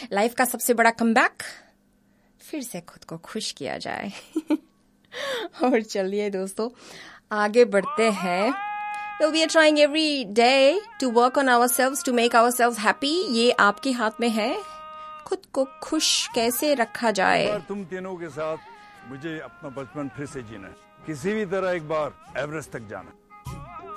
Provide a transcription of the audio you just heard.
Life का सबसे बड़ा कमबैक, फिर से खुद को खुश किया जाए। और चलिए दोस्तों आगे बढ़ते हैं। Well, we are trying every day to work on ourselves, to make ourselves happy. ये आपके हाथ में है, खुद को खुश कैसे रखा जाए। तुम तीनों के साथ मुझे अपना बचपन फिर से जीना है, किसी भी तरह एक बार एवरेस्ट तक जाना।